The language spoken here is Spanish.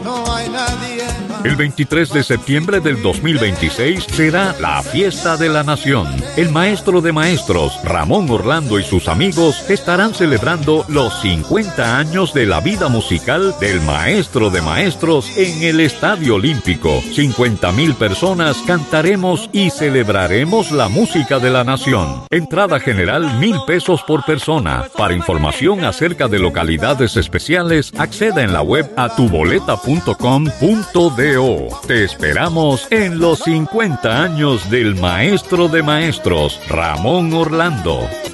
no hay nadie más. El 23 de septiembre del 2026 será la Fiesta de la Nación. El maestro de maestros, Ramón Orlando, y sus amigos estarán celebrando los 50 años de la vida musical del maestro de maestros en el Estadio Olímpico. 50,000 personas cantaremos y celebraremos la música de la nación. Entrada general $1,000 por persona. Para información acerca de localidades especiales, acceda en la web a tuboleta.com.do. Te esperamos en los 50 años del maestro de maestros, Ramón Orlando.